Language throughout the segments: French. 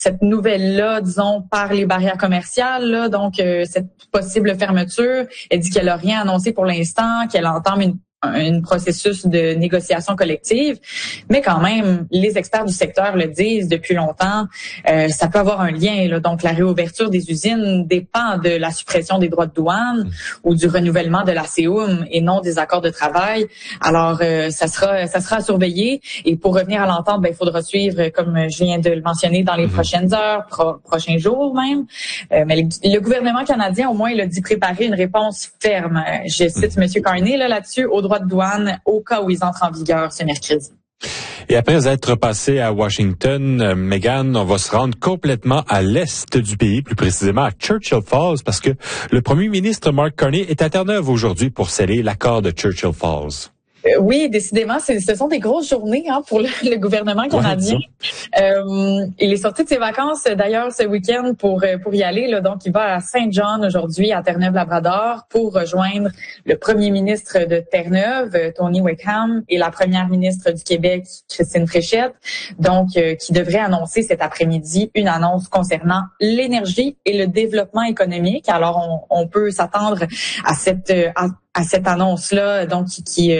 cette nouvelle-là, disons, par les barrières commerciales, là, donc cette possible fermeture. Elle dit qu'elle n'a rien annoncé pour l'instant, qu'elle entame un processus de négociation collective, mais quand même, les experts du secteur le disent depuis longtemps, ça peut avoir un lien. Là. Donc, la réouverture des usines dépend de la suppression des droits de douane ou du renouvellement de la CEUM et non des accords de travail. Alors, ça sera à surveiller. Et pour revenir à l'entente, il faudra suivre, comme je viens de le mentionner, dans les prochaines heures, prochains jours même. Mais le gouvernement canadien, au moins, il a dit préparer une réponse ferme. Je cite M. Carney là-dessus, au droit de douane au cas où ils entrent en vigueur ce mercredi. Et après être passé à Washington, Megan, on va se rendre complètement à l'est du pays, plus précisément à Churchill Falls, parce que le premier ministre Mark Carney est à Terre-Neuve aujourd'hui pour sceller l'accord de Churchill Falls. Oui, décidément, ce sont des grosses journées pour le gouvernement canadien. Il est sorti de ses vacances d'ailleurs ce week-end pour y aller. Là, donc, il va à Saint John aujourd'hui, à Terre-Neuve-Labrador, pour rejoindre le premier ministre de Terre-Neuve, Tony Wickham, et la première ministre du Québec, Christine Fréchette, donc qui devrait annoncer cet après-midi une annonce concernant l'énergie et le développement économique. Alors, on peut s'attendre à cette annonce-là, donc qui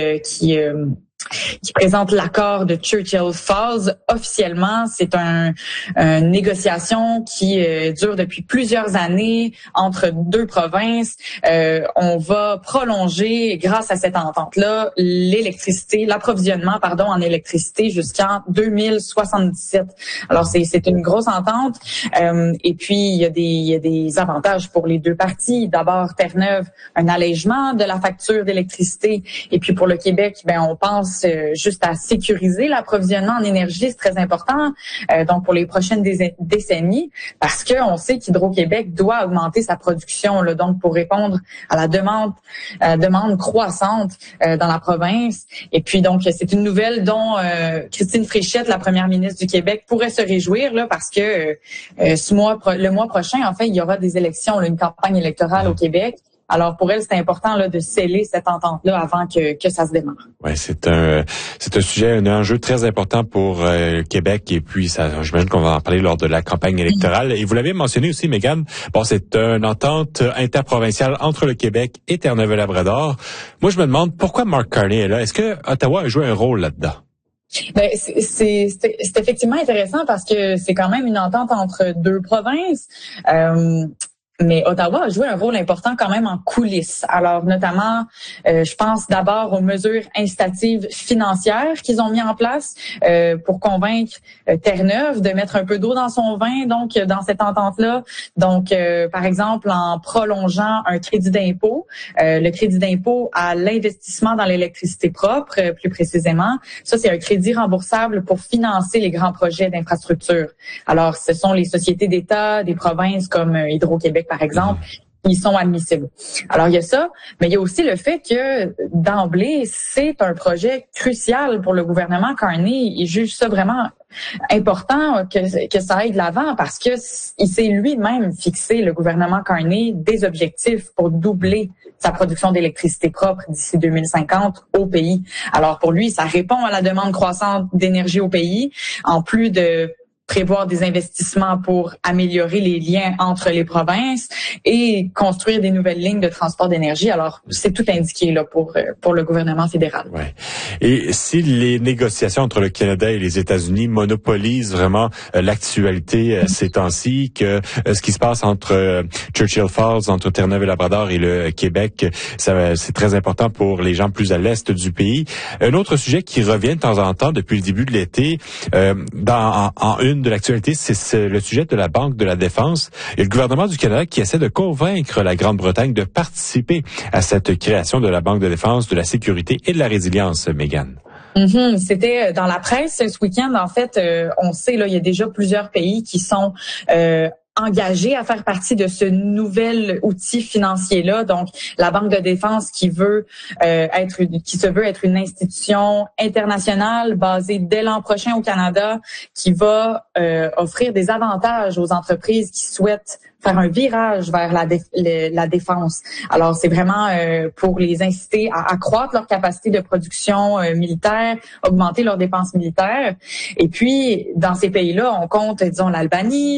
présente l'accord de Churchill Falls. Officiellement, c'est une négociation qui dure depuis plusieurs années entre deux provinces. On va prolonger, grâce à cette entente-là, l'approvisionnement en électricité jusqu'en 2077. Alors, c'est une grosse entente. Et puis, il y a des avantages pour les deux parties. D'abord, Terre-Neuve, un allègement de la facture d'électricité. Et puis, pour le Québec, on pense juste à sécuriser l'approvisionnement en énergie, c'est très important. Donc pour les prochaines décennies, parce que on sait qu'Hydro-Québec doit augmenter sa production, là, donc pour répondre à la demande croissante dans la province. Et puis donc c'est une nouvelle dont Christine Fréchette, la première ministre du Québec, pourrait se réjouir là, parce que le mois prochain, en fait, il y aura des élections, là, une campagne électorale au Québec. Alors pour elle, c'est important là de sceller cette entente-là avant que ça se démarre. Ouais, c'est un sujet, un enjeu très important pour Québec, et puis ça, j'imagine qu'on va en parler lors de la campagne électorale. Et vous l'avez mentionné aussi, Megan. Bon, c'est une entente interprovinciale entre le Québec et Terre-Neuve-Labrador. Moi, je me demande pourquoi Mark Carney est là. Est-ce que Ottawa a joué un rôle là-dedans? C'est effectivement intéressant parce que c'est quand même une entente entre deux provinces. Mais Ottawa a joué un rôle important quand même en coulisses. Alors, notamment, je pense d'abord aux mesures incitatives financières qu'ils ont mis en place pour convaincre Terre-Neuve de mettre un peu d'eau dans son vin, donc dans cette entente-là. Donc, par exemple, en prolongeant un crédit d'impôt, le crédit d'impôt à l'investissement dans l'électricité propre, plus précisément. Ça, c'est un crédit remboursable pour financer les grands projets d'infrastructure. Alors, ce sont les sociétés d'État, des provinces comme Hydro-Québec, par exemple, qui sont admissibles. Alors, il y a ça, mais il y a aussi le fait que, d'emblée, c'est un projet crucial pour le gouvernement Carney. Il juge ça vraiment important que ça aille de l'avant parce que il s'est lui-même fixé, le gouvernement Carney, des objectifs pour doubler sa production d'électricité propre d'ici 2050 au pays. Alors, pour lui, ça répond à la demande croissante d'énergie au pays, en plus de prévoir des investissements pour améliorer les liens entre les provinces et construire des nouvelles lignes de transport d'énergie. Alors, c'est tout indiqué là pour le gouvernement fédéral. Ouais. Et si les négociations entre le Canada et les États-Unis monopolisent vraiment l'actualité ces temps-ci, que ce qui se passe entre Churchill Falls, entre Terre-Neuve et Labrador et le Québec, c'est très important pour les gens plus à l'est du pays. Un autre sujet qui revient de temps en temps depuis le début de l'été, en une de l'actualité, c'est le sujet de la Banque de la Défense et le gouvernement du Canada qui essaie de convaincre la Grande-Bretagne de participer à cette création de la Banque de défense, de la sécurité et de la résilience, Megan. C'était dans la presse ce week-end. En fait, on sait là, il y a déjà plusieurs pays qui sont engagés à faire partie de ce nouvel outil financier-là. Donc, la Banque de défense qui se veut être une institution internationale basée dès l'an prochain au Canada, qui va offrir des avantages aux entreprises qui souhaitent faire un virage vers la défense. Alors, c'est vraiment pour les inciter à accroître leur capacité de production militaire, augmenter leurs dépenses militaires. Et puis, dans ces pays-là, on compte, disons, l'Albanie,